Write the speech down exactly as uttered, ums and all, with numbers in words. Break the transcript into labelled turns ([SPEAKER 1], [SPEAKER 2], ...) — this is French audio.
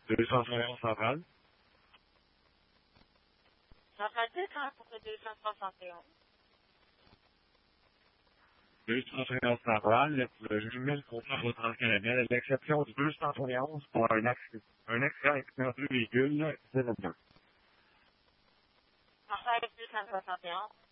[SPEAKER 1] deux cent soixante et onze centrale.
[SPEAKER 2] Centrale deux pour le deux cent soixante et onze.
[SPEAKER 1] deux cent soixante et onze centrale, le jumelle comprend votre transcanadienne, à l'exception du deux cent soixante et onze pour un accident, un accident avec deux véhicules, zéro deux.
[SPEAKER 2] Centrale deux cent soixante et onze.